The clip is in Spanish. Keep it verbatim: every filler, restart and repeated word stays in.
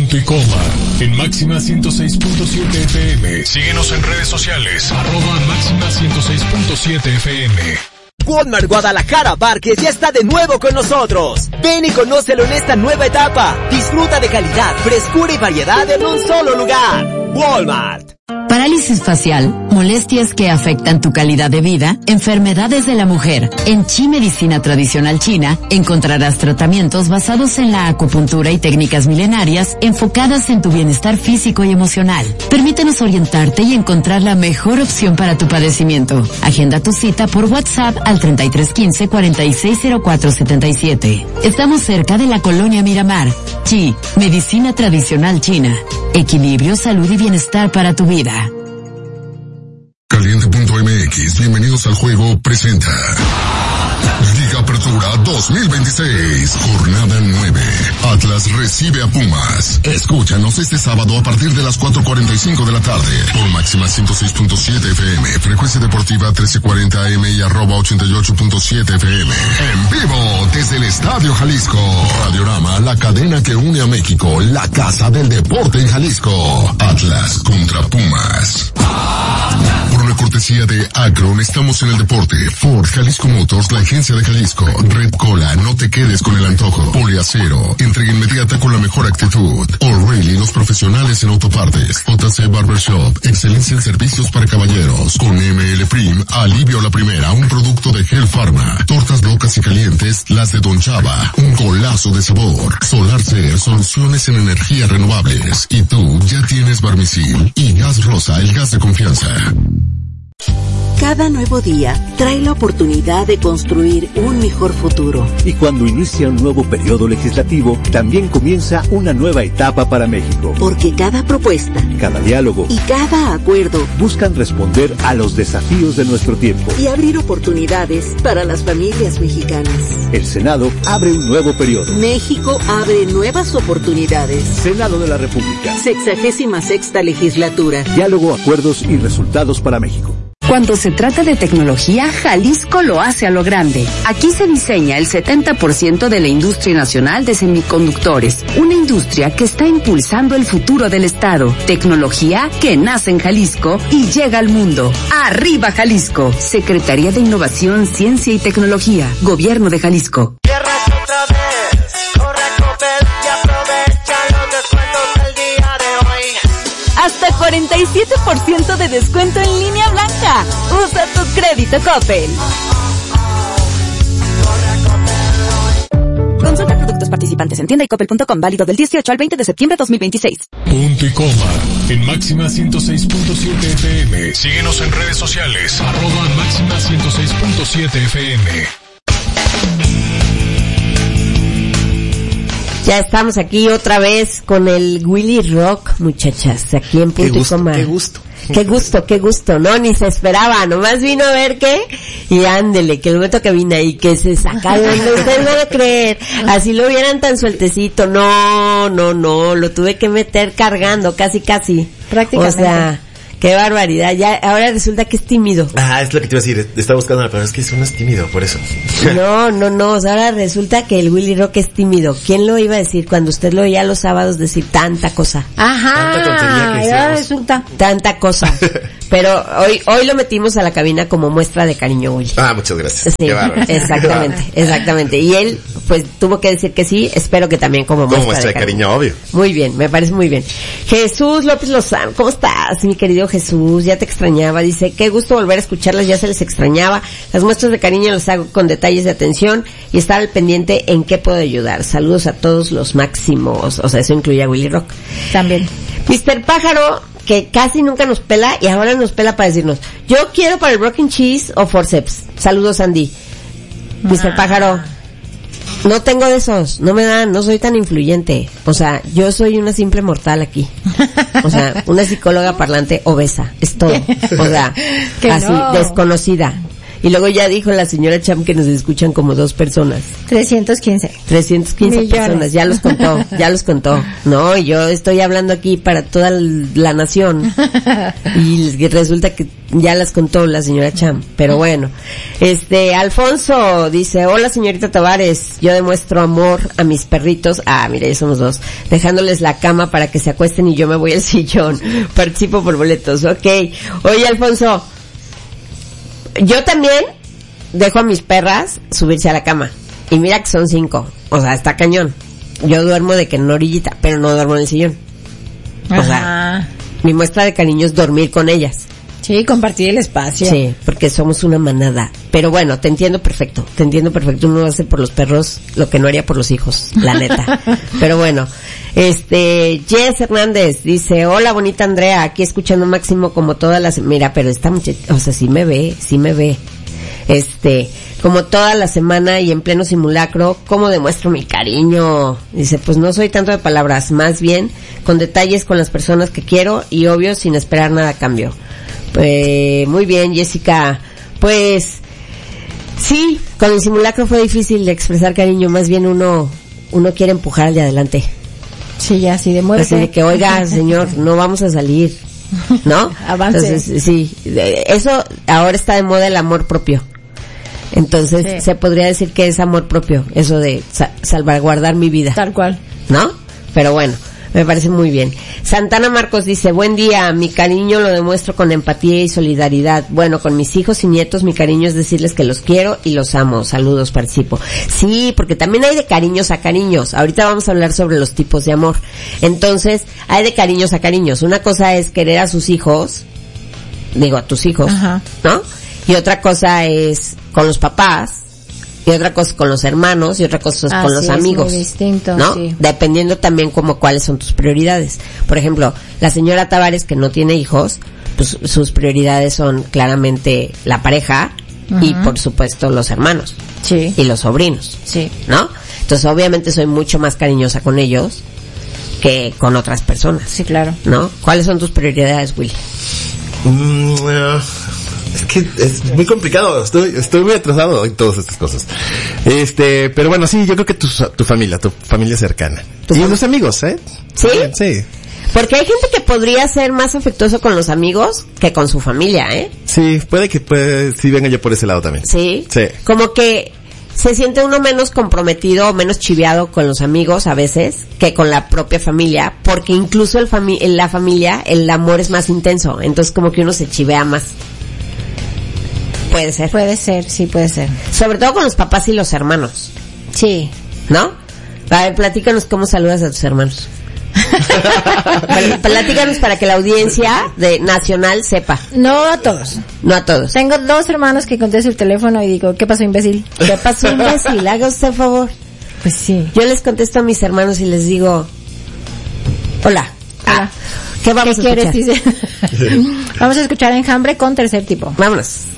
Punto y coma. En Máxima ciento seis punto siete F M. Síguenos en redes sociales. Arroba Máxima ciento seis punto siete F M. Walmart Guadalajara Barques ya está de nuevo con nosotros. Ven y conócelo en esta nueva etapa. Disfruta de calidad, frescura y variedad en un solo lugar. Walmart. Parálisis facial, molestias que afectan tu calidad de vida, enfermedades de la mujer. En Chi Medicina Tradicional China encontrarás tratamientos basados en la acupuntura y técnicas milenarias enfocadas en tu bienestar físico y emocional. Permítenos orientarte y encontrar la mejor opción para tu padecimiento. Agenda tu cita por WhatsApp al treinta y tres quince cuarenta y seis cero cuatro setenta y siete. Estamos cerca de la Colonia Miramar. Chi Medicina Tradicional China. Equilibrio, salud y bienestar para tu vida. Caliente punto M X, bienvenidos al juego, presenta Liga Apertura dos mil veintiséis, jornada nueve. Atlas recibe a Pumas. Escúchanos este sábado a partir de las cuatro cuarenta y cinco de la tarde por Máxima ciento seis punto siete F M, frecuencia deportiva trece cuarenta A M y arroba ochenta y ocho punto siete F M. En vivo desde el Estadio Jalisco. Radiorama, la cadena que une a México, la casa del deporte en Jalisco. Atlas contra Pumas. Por una cortesía de Akron, estamos en el deporte. Ford, Jalisco Motors, la agencia de Jalisco. Red Cola, no te quedes con el antojo. Poliacero, entrega inmediata con la mejor actitud. O'Reilly, los profesionales en autopartes. J C Barbershop, excelencia en servicios para caballeros. Con M L Prim, alivio a la primera, un producto de Gel Pharma. Tortas locas y calientes, las de Don Chava, un golazo de sabor. Solar Ser, soluciones en energías renovables. Y tú ya tienes Barmisil y Gas Rosa, el gas de confianza. Cada nuevo día trae la oportunidad de construir un mejor futuro. Y cuando inicia un nuevo periodo legislativo, también comienza una nueva etapa para México. Porque cada propuesta, cada diálogo y cada acuerdo buscan responder a los desafíos de nuestro tiempo y abrir oportunidades para las familias mexicanas. El Senado abre un nuevo periodo. México abre nuevas oportunidades. Senado de la República. Sexagésima sexta legislatura. Diálogo, acuerdos y resultados para México. Cuando se trata de tecnología, Jalisco lo hace a lo grande. Aquí se diseña el setenta por ciento de la industria nacional de semiconductores, una industria que está impulsando el futuro del estado. Tecnología que nace en Jalisco y llega al mundo. ¡Arriba Jalisco! Secretaría de Innovación, Ciencia y Tecnología, Gobierno de Jalisco. Hasta cuarenta y siete por ciento de descuento en línea blanca. Usa tu crédito Coppel. Consulta productos participantes en tienda y coppel punto com, válido del dieciocho al veinte de septiembre de dos mil veintiséis. Punto y coma. En Máxima ciento seis punto siete F M. Síguenos en redes sociales. Arroba Máxima ciento seis punto siete F M. Ya estamos aquí otra vez con el Willy Rock, muchachas, aquí en Punto y Coma. Qué gusto. Qué gusto, qué gusto, no, ni se esperaba, nomás vino a ver qué, y ándele, que el momento que vine ahí, que se saca de donde ustedes van a creer, así lo vieran tan sueltecito, no, no, no, lo tuve que meter cargando, casi, casi. Prácticamente. O sea, qué barbaridad, ya, ahora resulta que es tímido. Ah, es lo que te iba a decir, estaba buscando la palabra, es que eso no es tímido, por eso. No, no, no, o sea, ahora resulta que el Willy Rock es tímido. ¿Quién lo iba a decir cuando usted lo oía los sábados decir tanta cosa? Ajá, tanta tontería que ahora hicimos. resulta. Tanta cosa. Pero hoy hoy lo metimos a la cabina como muestra de cariño, Willy. Ah, muchas gracias. Sí, Qué bárbaro. exactamente, exactamente. Y él, pues, tuvo que decir que sí, espero que también como muestra, Como muestra de cariño, obvio. Muy bien, me parece muy bien. Jesús López Lozano, ¿cómo estás, mi querido Jesús? Ya te extrañaba, dice, qué gusto volver a escucharlas, ya se les extrañaba. Las muestras de cariño las hago con detalles de atención y estar al pendiente en qué puedo ayudar. Saludos a todos los máximos, o sea, eso incluye a Willy Rock. También. mister Pájaro, que casi nunca nos pela y ahora nos pela para decirnos, yo quiero para el broken cheese o forceps. Saludos, Andy. mister Pájaro, no tengo de esos, no me dan, no soy tan influyente. O sea, yo soy una simple mortal aquí. O sea, una psicóloga parlante obesa, es todo. O sea, así, no. desconocida. Y luego ya dijo la señora Cham que nos escuchan como dos personas. trescientos quince. trescientos quince Millones. personas, ya los contó, ya los contó. No, yo estoy hablando aquí para toda la nación. Y resulta que ya las contó la señora Cham. Pero bueno, este, Alfonso dice, hola señorita Tavares, yo demuestro amor a mis perritos. Ah, mira, ya somos dos. Dejándoles la cama para que se acuesten y yo me voy al sillón. Participo por boletos, ok. Oye, Alfonso, yo también dejo a mis perras subirse a la cama. Y mira que son cinco. O sea, está cañón. Yo duermo de que en una orillita, pero no duermo en el sillón. O Ajá. sea, mi muestra de cariño es dormir con ellas. Sí, compartir el espacio. Sí, porque somos una manada. Pero bueno, te entiendo perfecto. Te entiendo perfecto. Uno hace por los perros lo que no haría por los hijos, la neta. Pero bueno, este, Jess Hernández dice, hola bonita Andrea, aquí escuchando Máximo como todas las, mira, pero esta muchacha, o sea, sí me ve, sí me ve. Este, como toda la semana y en pleno simulacro, ¿cómo demuestro mi cariño? Dice, pues no soy tanto de palabras, más bien con detalles con las personas que quiero y obvio sin esperar nada a cambio. Eh, muy bien, Jessica. Pues sí, con el simulacro fue difícil de expresar cariño, más bien uno uno quiere empujar al de adelante. Sí, ya, así de muerte. Así de que, oiga, señor, no vamos a salir, ¿no? Avance. Entonces, sí, eso ahora está de moda, el amor propio. Entonces, sí, se podría decir que es amor propio, eso de sa- salvaguardar mi vida. Tal cual. ¿No? Pero bueno, me parece muy bien. Santana Marcos dice, buen día, mi cariño lo demuestro con empatía y solidaridad. Bueno, con mis hijos y nietos mi cariño es decirles que los quiero y los amo. Saludos, participo. Sí, porque también hay de cariños a cariños. Ahorita vamos a hablar sobre los tipos de amor. Entonces, hay de cariños a cariños. Una cosa es querer a sus hijos, digo, a tus hijos, Ajá. ¿no? Y otra cosa es con los papás, y otra cosa con los hermanos, y otra cosa Ah, con los sí, amigos. es muy distinto, ¿no? sí. Dependiendo también como cuáles son tus prioridades. Por ejemplo, la señora Tavares, que no tiene hijos, pues sus prioridades son claramente la pareja, uh-huh, y por supuesto los hermanos. Sí. Y los sobrinos. Sí. ¿No? Entonces obviamente soy mucho más cariñosa con ellos que con otras personas. Sí, claro. ¿No? ¿Cuáles son tus prioridades, Willy? Mm, uh, es que es muy complicado. Estoy, estoy muy atrasado en todas estas cosas. Este, pero bueno, sí, yo creo que tu, tu familia, tu familia cercana. Y unos amigos, ¿eh? ¿Sí? Sí. Porque hay gente que podría ser más afectuoso con los amigos que con su familia, ¿eh? Sí, puede que puede, sí venga yo por ese lado también. Sí. Sí. Como que se siente uno menos comprometido o menos chiveado con los amigos a veces que con la propia familia, porque incluso el fami- en la familia el amor es más intenso, entonces como que uno se chivea más. Puede ser. Puede ser, sí, puede ser. Sobre todo con los papás y los hermanos. Sí. ¿No? A ver, platícanos cómo saludas a tus hermanos. Platícanos para que la audiencia de nacional sepa. No a todos. No a todos. Tengo dos hermanos que contesto el teléfono y digo, ¿qué pasó, imbécil? ¿Qué pasó, imbécil? Haga usted el favor. Pues sí. Yo les contesto a mis hermanos y les digo, hola. Hola. ¿Qué vamos ¿Qué a quieres? escuchar? Dice. Vamos a escuchar Enjambre con Tercer Tipo. Vámonos.